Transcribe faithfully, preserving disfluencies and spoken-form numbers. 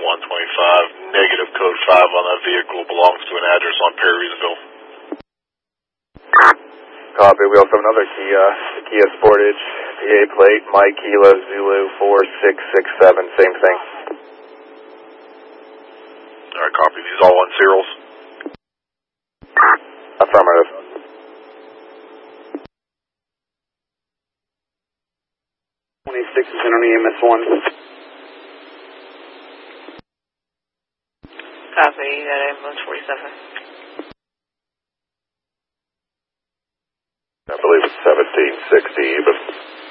one twenty-five, negative code five on that vehicle, belongs to an address on Perrysville. Copy. We also have another Kia, Kia Sportage, P A plate, Mike Kilo Zulu four six six seven, same thing. Alright, copy. These all on serials? Affirmative. twenty-six is in on E M S one. Copy, you got ambulance forty-seven. I believe it's seventeen sixty, but